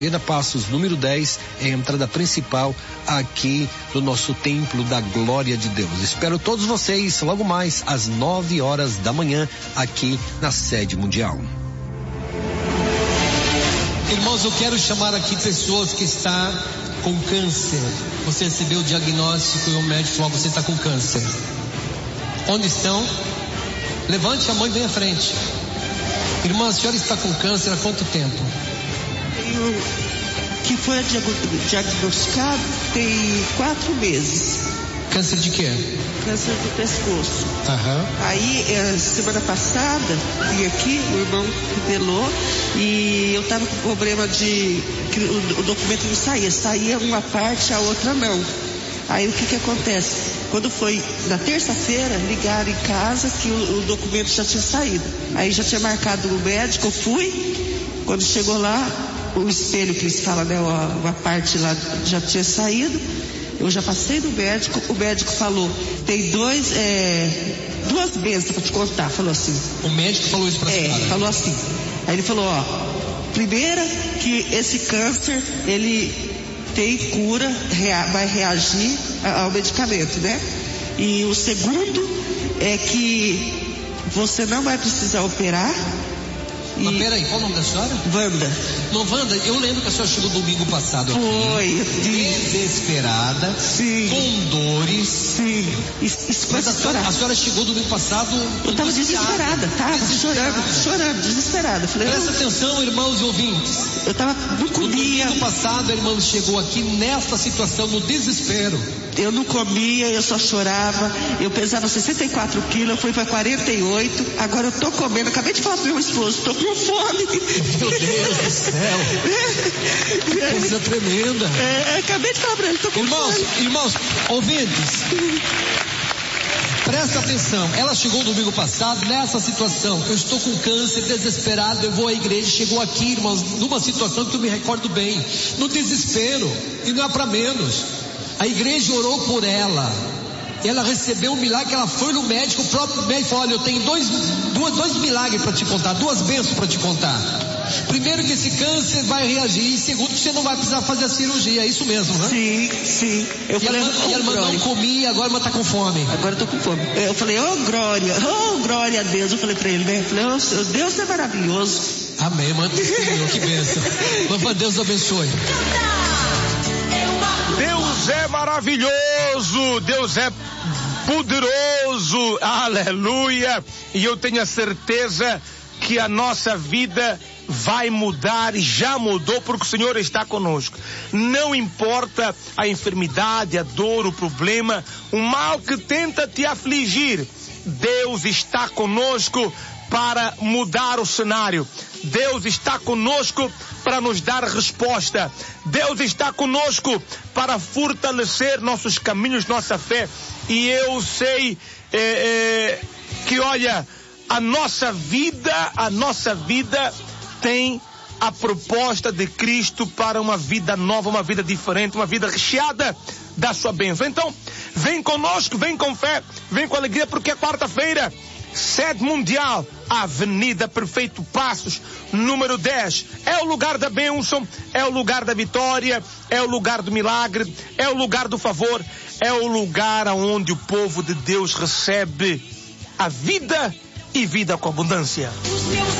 Passos, número 10, é a entrada principal aqui do nosso Templo da Glória de Deus. Espero todos vocês logo mais às 9 horas da manhã aqui na sede mundial. Irmãos, eu quero chamar aqui pessoas que estão com câncer. Você recebeu o diagnóstico e o médico falou: você está com câncer. Onde estão? Levante a mão e venha à frente. Irmã, a senhora está com câncer há quanto tempo? Que foi diagnosticado tem 4 meses. Câncer de quê? Câncer do pescoço. Aí, semana passada, vim aqui, o irmão revelou, e eu tava com problema de que o documento não saía uma parte, a outra não. Aí o que acontece? Quando foi na terça-feira, ligaram em casa que o documento já tinha saído. Aí já tinha marcado o médico, eu fui, quando chegou lá, o espelho que eles falam, né, uma parte lá já tinha saído. Eu já passei no médico, o médico falou, tem 2 bênçãos para te contar, falou assim. O médico falou isso pra senhora? Falou assim. Aí ele falou, primeira que esse câncer, ele tem cura, vai reagir ao medicamento, né? E o segundo é que você não vai precisar operar. Mas peraí, qual o nome da senhora? Wanda. Não, Wanda, eu lembro que a senhora chegou domingo passado aqui. Foi. Desesperada. Sim. Com dores. Sim. Mas a senhora chegou domingo passado. Eu estava desesperada. Chorando, desesperada. Falei, presta atenção, irmãos e ouvintes. Eu estava, não comia. No domingo passado, a irmã chegou aqui nesta situação, no desespero. Eu não comia, eu só chorava. Eu pesava 64 quilos, eu fui para 48. Agora eu tô comendo. Acabei de falar pro meu esposo, tô com fome. Meu Deus do céu. Coisa tremenda. Acabei de falar pra ele, tô com fome. Irmãos, ouvintes, presta atenção. Ela chegou domingo passado nessa situação. Eu estou com câncer, desesperado. Eu vou à igreja. Chegou aqui, irmãos, numa situação que eu me recordo bem, no desespero. E não é para menos. A igreja orou por ela. Ela recebeu um milagre. Ela foi no médico. O próprio médico falou: olha, eu tenho dois milagres para te contar, 2 bênçãos para te contar. Primeiro, que esse câncer vai reagir. E segundo, que você não vai precisar fazer a cirurgia. É isso mesmo, né? Sim. E a irmã não comia, agora a irmã está com fome. Agora eu tô com fome. Eu falei, glória a Deus. Eu falei para ele, né? Eu falei, Deus é maravilhoso. Amém, irmã. Que bênção. Mas Deus abençoe. Deus é maravilhoso, Deus é poderoso, aleluia, e eu tenho a certeza que a nossa vida vai mudar e já mudou porque o Senhor está conosco. Não importa a enfermidade, a dor, o problema, o mal que tenta te afligir, Deus está conosco para mudar o cenário. Deus está conosco para nos dar resposta. Deus está conosco para fortalecer nossos caminhos, nossa fé. E eu sei que, olha, a nossa vida tem a proposta de Cristo para uma vida nova, uma vida diferente, uma vida recheada da sua bênção. Então, vem conosco, vem com fé, vem com alegria, porque é quarta-feira, sede mundial, Avenida Perfeito Passos, número 10. É o lugar da bênção, é o lugar da vitória, é o lugar do milagre, é o lugar do favor, é o lugar onde o povo de Deus recebe a vida e vida com abundância.